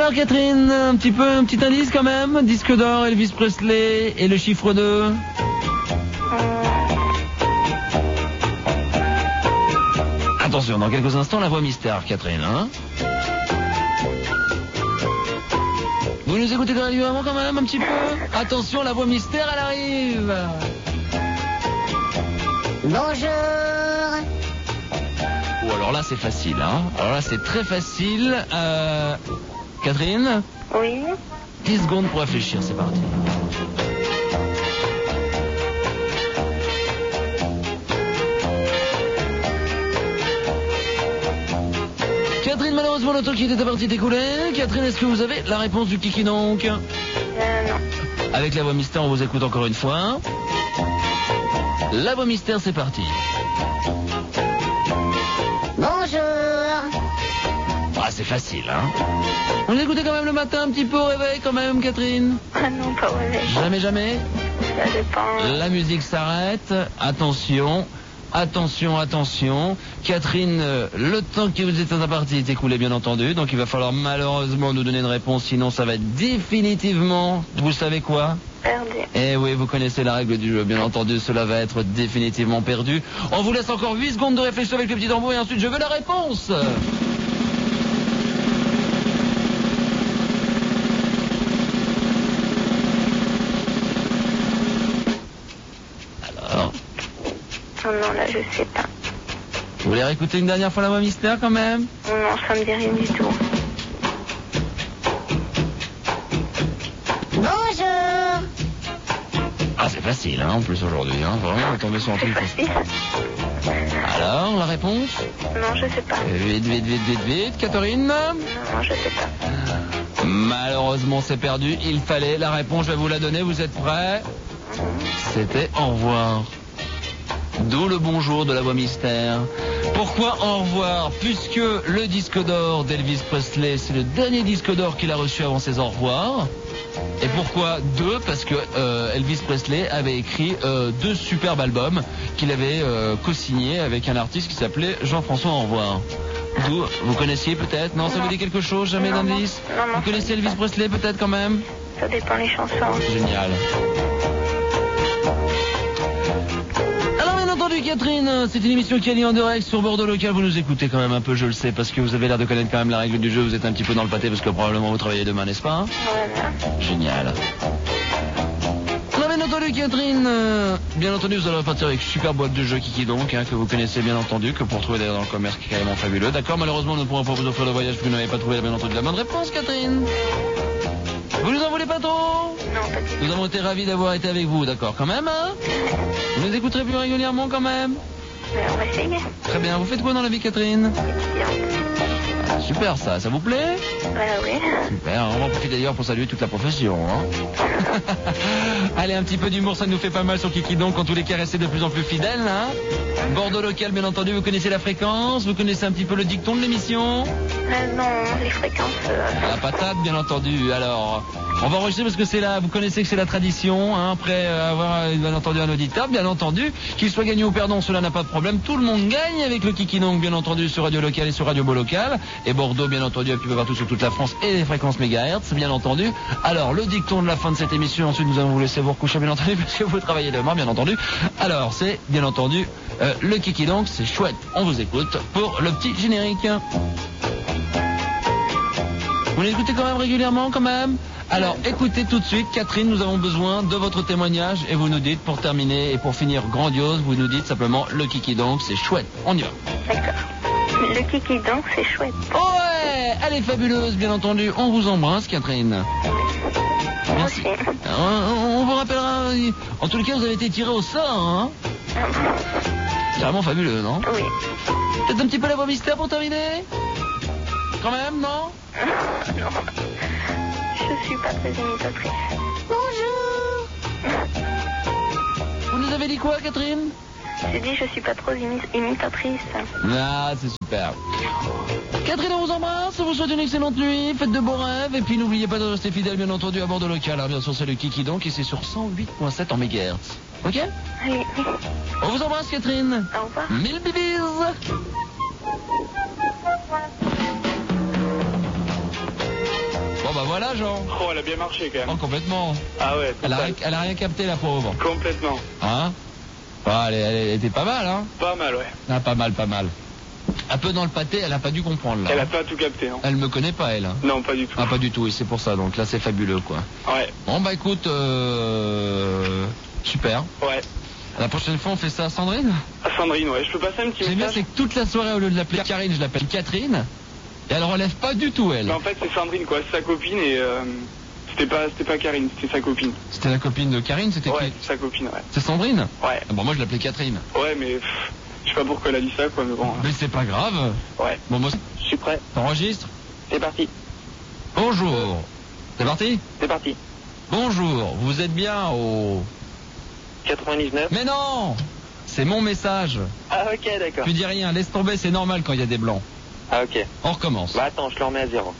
Alors Catherine, un petit indice quand même. Disque d'or, Elvis Presley et le chiffre 2. Attention, dans quelques instants, la voix mystère, Catherine. Hein, vous nous écoutez régulièrement quand même, un petit peu. Attention, la voix mystère, elle arrive. Bonjour. Oh, alors là, c'est facile. Hein. Alors là, c'est très facile. Catherine, Oui. 10 secondes pour réfléchir, c'est parti. Catherine, malheureusement, notre kit est parti écoulé. Catherine, est-ce que vous avez la réponse du kiki donc? Non. Avec la voix mystère, on vous écoute encore une fois. La voix mystère, c'est parti. Bonjour. Ah, c'est facile, hein. On écoutait quand même le matin un petit peu au réveil quand même, Catherine? Ah non, pas au réveil. Jamais, jamais. Ça dépend. La musique s'arrête. Attention. Attention, attention. Catherine, le temps que vous êtes imparti est écoulé, bien entendu. Donc il va falloir malheureusement nous donner une réponse. Sinon, ça va être définitivement... Vous savez quoi? Perdu. Eh oui, vous connaissez la règle du jeu, bien entendu. Cela va être définitivement perdu. On vous laisse encore 8 secondes de réflexion avec le petit tambour. Et ensuite, je veux la réponse. Alors... Oh non, là, je sais pas. Vous voulez réécouter une dernière fois la voix mystère quand même? Non, ça me dit rien du tout. Bonjour. Ah, c'est facile, hein, en plus aujourd'hui, hein. Vraiment, on est tombé sur un truc. Facile. Alors, la réponse? Non, je sais pas. Vite, Catherine. Non, je sais pas. Malheureusement, c'est perdu. Il fallait la réponse, je vais vous la donner. Vous êtes prêts? C'était au revoir. D'où le bonjour de la voix mystère. Pourquoi au revoir? Puisque le disque d'or d'Elvis Presley, c'est le dernier disque d'or qu'il a reçu avant ses au revoir. Et pourquoi 2? Parce que Elvis Presley avait écrit 2 superbes albums qu'il avait co-signés avec un artiste qui s'appelait Jean-François Au revoir. D'où, vous connaissiez peut-être? Non, ça vous dit quelque chose? Jamais Non, d'indice? non, Vous connaissez Elvis Presley peut-être quand même? Ça dépend les chansons. Génial. Alors bien entendu Catherine, c'est une émission qui est liée en direct sur Bordeaux Local. Vous nous écoutez quand même un peu, je le sais, parce que vous avez l'air de connaître quand même la règle du jeu. Vous êtes un petit peu dans le pâté parce que probablement vous travaillez demain, n'est-ce pas? Voilà. Génial. Alors bien entendu Catherine, bien entendu vous allez repartir avec une super boîte de jeux Kiki donc, hein, que vous connaissez bien entendu, que pour trouver d'ailleurs dans le commerce qui est carrément fabuleux. D'accord, malheureusement nous ne pourrons pas vous offrir le voyage parce que vous n'avez pas trouvé bien entendu la bonne réponse Catherine. Vous nous en voulez pas trop? Non, pas du tout. Nous avons été ravis d'avoir été avec vous, d'accord quand même, hein? Vous nous écouterez plus régulièrement quand même? Mais on va essayer. Très bien, vous faites quoi dans la vie Catherine? Étudiante. Ah, super ça vous plaît? Oui. Super, on va en profiter d'ailleurs pour saluer toute la profession. Hein. Allez, un petit peu d'humour, ça nous fait pas mal sur Kiki donc, en tous les cas, restez de plus en plus fidèles. Hein. Bordeaux Local, bien entendu, vous connaissez la fréquence, vous connaissez un petit peu le dicton de l'émission? Non, les fréquences... La patate, bien entendu. Alors, on va enregistrer parce que c'est là, vous connaissez que c'est la tradition, hein, après avoir bien entendu un auditeur, bien entendu, qu'il soit gagnant ou perdant, cela n'a pas de problème. Tout le monde gagne avec le Kiki donc, bien entendu, sur Radio Local et sur Radio Beau Local. Et Bordeaux, bien entendu, un petit peu partout sur toute la France et les fréquences mégahertz, bien entendu. Alors, le dicton de la fin de cette émission, ensuite nous allons vous laisser vous recoucher, bien entendu, parce que vous travaillez demain, bien entendu. Alors, c'est, bien entendu, le Kiki donc, c'est chouette. On vous écoute pour le petit générique. Vous l'écoutez quand même régulièrement, quand même? Alors, écoutez tout de suite, Catherine, nous avons besoin de votre témoignage et vous nous dites, pour terminer et pour finir grandiose, vous nous dites simplement le Kiki donc, c'est chouette. On y va. D'accord. Le Kiki donc, c'est chouette. Ouais, elle est fabuleuse, bien entendu. On vous embrasse, Catherine. Merci. On vous rappellera. En tous les cas, vous avez été tiré au sort, hein? C'est vraiment fabuleux, non? Oui. Peut-être un petit peu la voix mystère pour terminer? Quand même, non? Non. Je suis pas très imitatrice. Bonjour. Vous nous avez dit quoi, Catherine? J'ai dit je suis pas trop imitatrice. Ah, c'est super. Catherine, on vous embrasse, on vous souhaite une excellente nuit, faites de beaux rêves, et puis n'oubliez pas de rester fidèle, bien entendu, à Bordeaux Local. Alors, bien sûr, c'est le Kiki donc, et c'est sur 108.7 en mégahertz. Ok? Oui. On vous embrasse, Catherine. Au revoir. 1000 bibis. bah voilà, Jean. Oh, elle a bien marché quand Oh, même. complètement. Ah ouais, total. Elle a rien capté, la pauvre. Complètement. Hein? Bah, elle était pas mal, hein? Pas mal, ouais. Ah, pas mal. Un peu dans le pâté, elle a pas dû comprendre, là. Elle a pas tout capté, hein. Elle me connaît pas, elle. Hein. Non, pas du tout. Ah, pas du tout, et c'est pour ça, donc là, c'est fabuleux, quoi. Ouais, Bon, bah écoute, super. ouais. La prochaine fois, on fait ça à Sandrine? Ah, Sandrine, ouais. Je peux passer un petit C'est bien, message? c'est que toute la soirée, au lieu de l'appeler Karine, je l'appelle Catherine. Et elle relève pas du tout, elle. Mais en fait, c'est Sandrine, quoi. C'est sa copine et c'était pas Karine, c'était sa copine. C'était la copine de Karine, c'était Ouais, qui? c'est sa copine, ouais. C'est Sandrine? Ouais. Ah, bon, moi, je l'appelais Catherine. Ouais, mais je sais pas pourquoi elle a dit ça, quoi, mais bon. Mais c'est pas grave. Ouais. Bon, moi, Je suis prêt. t'enregistres? C'est parti. Bonjour. C'est parti? C'est parti. Bonjour, vous êtes bien au... 99. Mais non! C'est mon message. Ah, ok, d'accord. Tu dis rien, laisse tomber, c'est normal quand il y a des blancs. Ah, ok. On recommence. Bah, attends, je le remets à 0.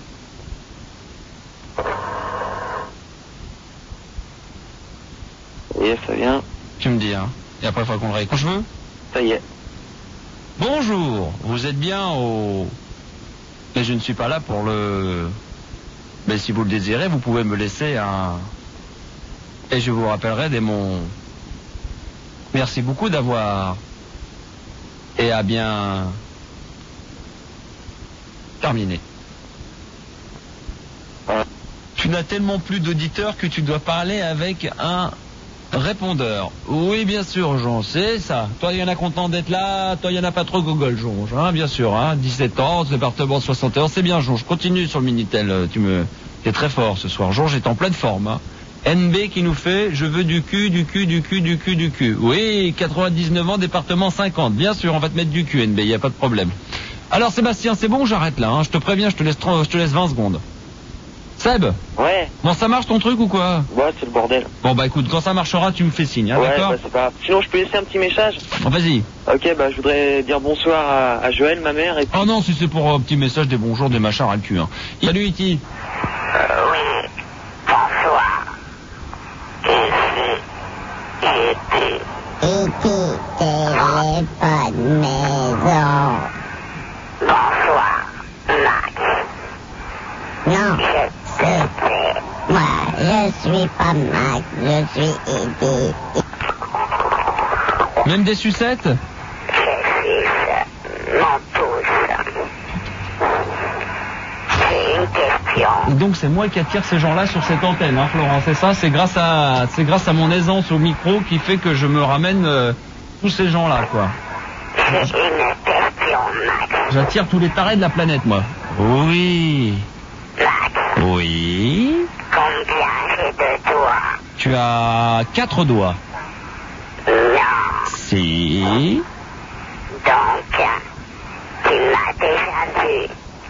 Et ça vient. Tu me dis, hein. Et après, il faudra qu'on le réécoute. Je veux? Ça y est. Bonjour, vous êtes bien au... Mais je ne suis pas là pour le... Mais si vous le désirez, vous pouvez me laisser un... Et je vous rappellerai dès mon... Merci beaucoup d'avoir... Et à bien... Terminé. Tu n'as tellement plus d'auditeurs que tu dois parler avec un répondeur. Oui, bien sûr, Jean, c'est ça. Toi, il y en a content d'être là. Toi, il y en a pas trop Google, Jean. Hein, bien sûr, hein. 17 ans, département 61. C'est bien, Jean. Je continue sur le Minitel. T'es très fort ce soir. Jean, j'étais en pleine forme, hein. NB qui nous fait, je veux du cul. Oui, 99 ans, département 50. Bien sûr, on va te mettre du cul, NB, il n'y a pas de problème. Alors, Sébastien, c'est bon, j'arrête là, hein. Je te préviens, je te laisse 20 secondes. Seb? Ouais. Bon, ça marche ton truc ou quoi? Ouais, c'est le bordel. Bon, bah écoute, quand ça marchera, tu me fais signe, hein, ouais, d'accord? bah c'est pas grave. Sinon, je peux laisser un petit message? Bon, vas-y. Ok, bah je voudrais dire bonsoir à Joël, ma mère, et puis... Oh non, si c'est pour un petit message, des bonjours, des machins à le cul, hein. Salut, Iti. Oui, bonsoir. Ici, téléphone maison. Bonsoir, Max. Non, c'était... Moi, je suis pas Max, je suis Eddie. Même des sucettes? Je suis mon pouce. J'ai une question. Et donc, c'est moi qui attire ces gens-là sur cette antenne, hein, Florent, c'est ça? C'est grâce à mon aisance au micro qui fait que je me ramène tous ces gens-là, quoi. J'ai une question, Max. J'attire tous les tarés de la planète, moi. Oui. Max, Oui. combien j'ai de doigts? Tu as 4 doigts. Non. Si. Donc, tu m'as déjà vu.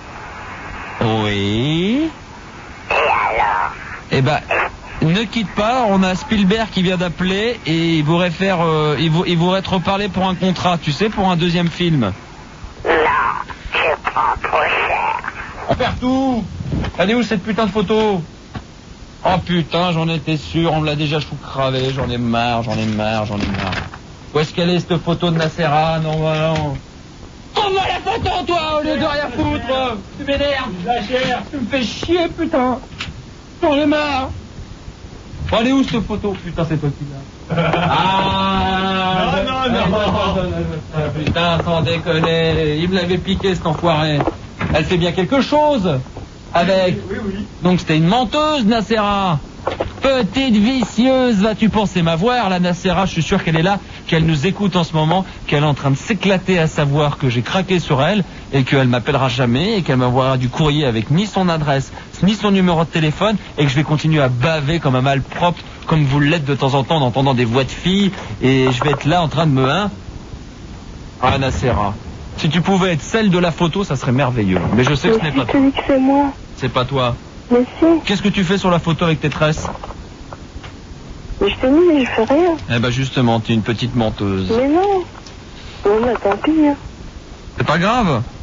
Oui. Et alors? Eh ben, ne quitte pas, on a Spielberg qui vient d'appeler et il voudrait faire, il voudrait te reparler pour un contrat, tu sais, pour un deuxième film. Non, je prends trop cher. On perd tout. Elle est où cette putain de photo? Oh putain, j'en étais sûr, on me l'a déjà chou-cravé, j'en ai marre. Où est-ce qu'elle est cette photo de Nassera? Non, non. Trouve-moi la photo, toi, au lieu de rien foutre. Tu m'énerves, la chair, tu me fais chier, putain. J'en ai marre. Oh, elle est où cette photo? Putain, c'est toi qui l'as. Ah non. Putain, sans déconner, il me l'avait piqué cet enfoiré. Elle fait bien quelque chose avec. Oui. Donc c'était une menteuse, Nassera. Petite vicieuse, vas-tu penser m'avoir, la Nassera? Je suis sûr qu'elle est là, qu'elle nous écoute en ce moment, qu'elle est en train de s'éclater à savoir que j'ai craqué sur elle et qu'elle m'appellera jamais et qu'elle m'envoiera du courrier avec ni son adresse, ni son numéro de téléphone et que je vais continuer à baver comme un malpropre, comme vous l'êtes de temps en temps en entendant des voix de filles et je vais être là en train de me... Ah, Nassera, si tu pouvais être celle de la photo, ça serait merveilleux. Mais je sais que ce n'est pas toi. Je te dis que c'est moi. C'est pas toi. Mais si. Qu'est-ce que tu fais sur la photo avec tes tresses? Mais je te dis, mais je fais rien. Eh ben justement, t'es une petite menteuse. Mais non. Bon, bah tant pis. Hein. C'est pas grave.